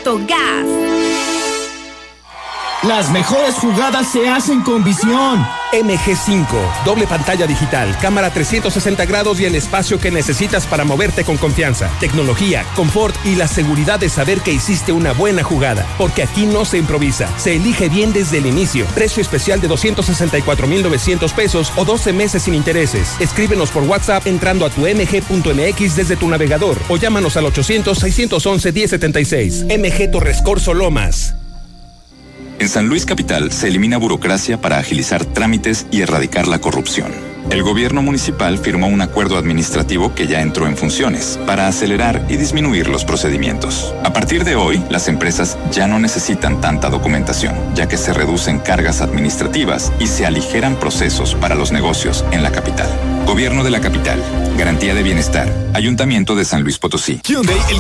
Gas. Las mejores jugadas se hacen con visión. MG5, doble pantalla digital, cámara 360 grados y el espacio que necesitas para moverte con confianza. Tecnología, confort y la seguridad de saber que hiciste una buena jugada. Porque aquí no se improvisa, se elige bien desde el inicio. Precio especial de 264,900 pesos o 12 meses sin intereses. Escríbenos por WhatsApp entrando a tu mg.mx desde tu navegador o llámanos al 800-611-1076. MG Torres Corso Lomas. En San Luis Capital se elimina burocracia para agilizar trámites y erradicar la corrupción. El gobierno municipal firmó un acuerdo administrativo que ya entró en funciones para acelerar y disminuir los procedimientos. A partir de hoy, las empresas ya no necesitan tanta documentación, ya que se reducen cargas administrativas y se aligeran procesos para los negocios en la capital. Gobierno de la capital. Garantía de bienestar. Ayuntamiento de San Luis Potosí. Hyundai, el